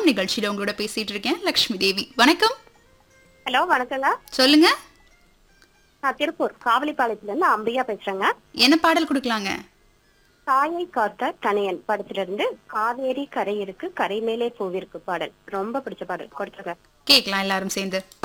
பேசலாம். நிகழ்ச்சியில உங்களோட பேசிட்டு இருக்கேன் லக்ஷ்மி தேவி. வணக்கம். ஹலோ, வணக்கங்க. சொல்லுங்க. நான் திருப்பூர் காவலிப்பாளையத்துல இருந்து அம்பியா பேசுறேங்க. என்ன பாடல் கொடுக்கலாங்க? தாயை காத்த தனையன் படத்துல இருந்து காவேரி கரை இருக்கு கரை மேலே பூவிருக்கு பாடல் ரொம்ப பிடிச்ச பாடல் கொடுத்துருங்க. கேட்கலாம் எல்லாரும் சேர்ந்து.